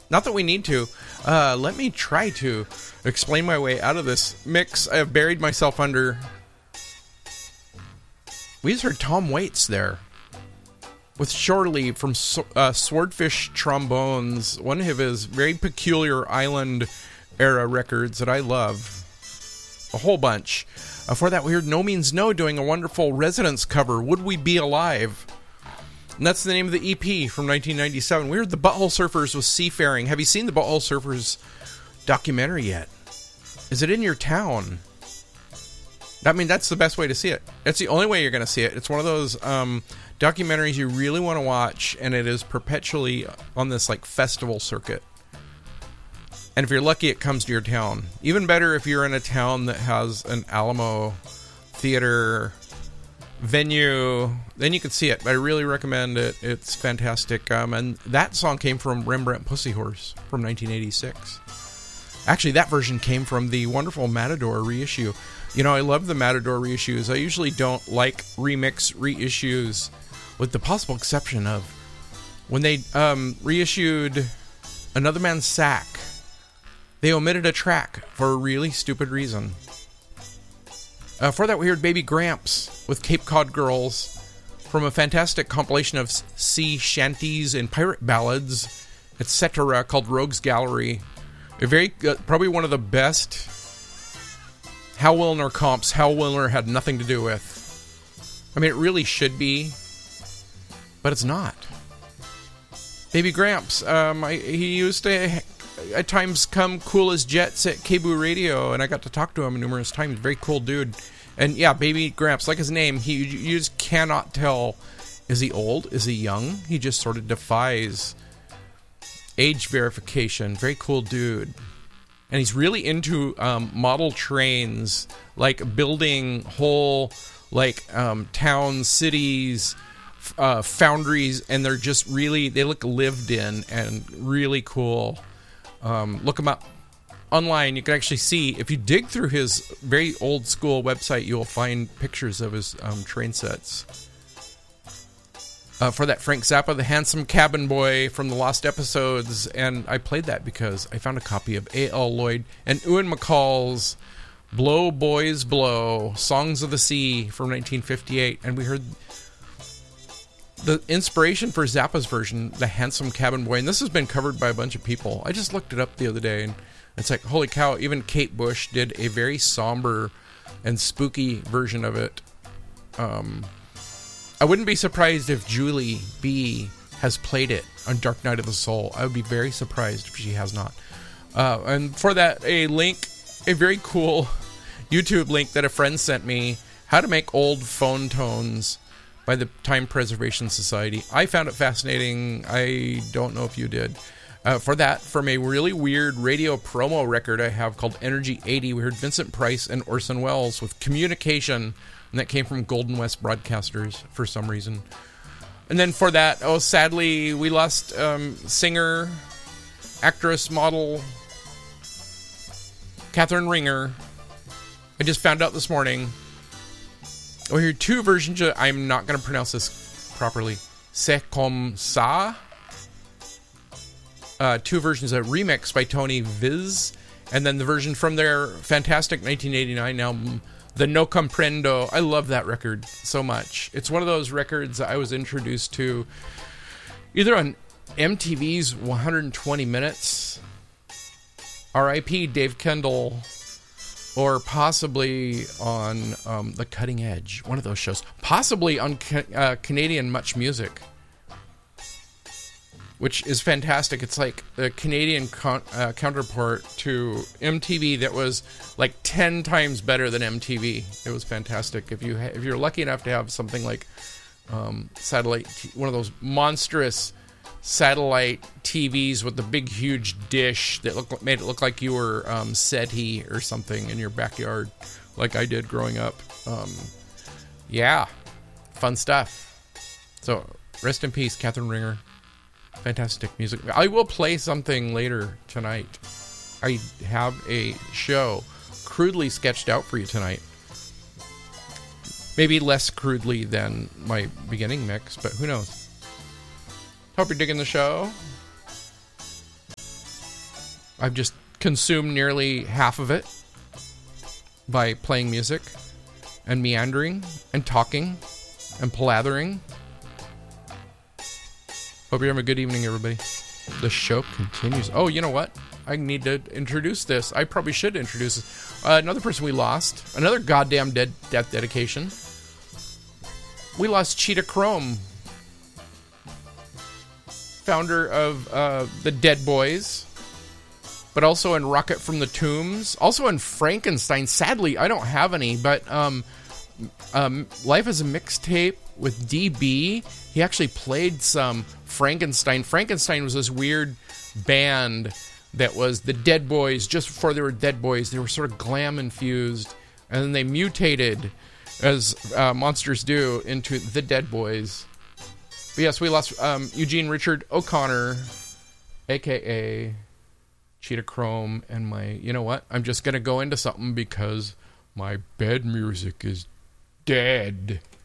Not that we need to. Let me try to explain my way out of this mix I have buried myself under. We just heard Tom Waits there with Shore Leave from Swordfish Trombones, one of his very peculiar island era records that I love a whole bunch. For that, we heard No Means No doing a wonderful Residents cover, Would We Be Alive? And that's the name of the EP from 1997. We heard the Butthole Surfers with Seafaring. Have you seen the Butthole Surfers documentary yet? Is it in your town? I mean, that's the best way to see it. That's the only way you're going to see it. It's one of those documentaries you really want to watch, and it is perpetually on this like festival circuit. And if you're lucky, it comes to your town. Even better if you're in a town that has an Alamo theater venue, then you can see it. I really recommend it. It's fantastic. And that song came from Rembrandt Pussy Horse from 1986. Actually, that version came from the wonderful Matador reissue. You know, I love the Matador reissues. I usually don't like remix reissues, with the possible exception of when they reissued Another Man's Sack. They omitted a track for a really stupid reason. For that, we heard Baby Gramps with Cape Cod Girls from a fantastic compilation of sea shanties and pirate ballads, etc., called Rogues Gallery. A very, probably one of the best Hal Willner comps Hal Willner had nothing to do with. I mean, it really should be, but it's not. Baby Gramps, he used to at times come cool as jets at KBOO Radio, and I got to talk to him numerous times. Very cool dude. And yeah, Baby Gramps, like his name, you just cannot tell, is he old? Is he young? He just sort of defies age verification. Very cool dude. And he's really into model trains, like building whole like towns, cities, foundries, and they're just really, they look lived in and really cool. Look him up online. You can actually see, if you dig through his very old school website, you'll find pictures of his train sets. For that, Frank Zappa, The Handsome Cabin Boy from the Lost Episodes, and I played that because I found a copy of A.L. Lloyd and Ewan McCall's Blow Boys Blow, Songs of the Sea from 1958, and we heard the inspiration for Zappa's version, The Handsome Cabin Boy, and this has been covered by a bunch of people. I just looked it up the other day, and it's like, holy cow, even Kate Bush did a very somber and spooky version of it. I wouldn't be surprised if Julie B has played it on Dark Night of the Soul. I would be very surprised if she has not. And for that, a very cool YouTube link that a friend sent me, how to make old phone tones by the Time Preservation Society. I found it fascinating. I don't know if you did. For that, from a really weird radio promo record I have called Energy 80, we heard Vincent Price and Orson Welles with Communication, and that came from Golden West Broadcasters for some reason. And then for that, sadly, we lost singer, actress, model, Catherine Ringer. I just found out this morning. We heard two versions of, I'm not going to pronounce this properly, C'est Comme Ça. Two versions, a remix by Tony Viz, and then the version from their fantastic 1989 album, The No Comprendo. I love that record so much. It's one of those records I was introduced to either on MTV's 120 Minutes, R.I.P. Dave Kendall, or possibly on The Cutting Edge, one of those shows. Possibly on Canadian Much Music, which is fantastic. It's like the Canadian counterpart to MTV that was like 10 times better than MTV. It was fantastic. If you're lucky enough to have something like satellite, one of those monstrous satellite TVs with the big huge dish that made it look like you were SETI or something in your backyard, like I did growing up. Yeah, fun stuff. So rest in peace, Catherine Ringer. Fantastic music. I will play something later tonight. I have a show crudely sketched out for you tonight. Maybe less crudely than my beginning mix, but who knows? Hope you're digging the show. I've just consumed nearly half of it by playing music and meandering and talking and blathering. Hope you're having a good evening, everybody. The show continues. Oh, you know what? I need to introduce this. I probably should introduce this. Another person we lost. Another goddamn death dedication. We lost Cheetah Chrome, founder of the Dead Boys, but also in Rocket from the Tombs, also in Frankenstein. Sadly, I don't have any, but Life is a Mixtape with DB. He actually played some Frankenstein. Frankenstein was this weird band that was the Dead Boys. Just before they were Dead Boys, they were sort of glam infused, and then they mutated, as monsters do, into the Dead Boys. But yes, we lost Eugene Richard O'Connor, a.k.a. Cheetah Chrome, and you know what? I'm just going to go into something because my bed music is dead.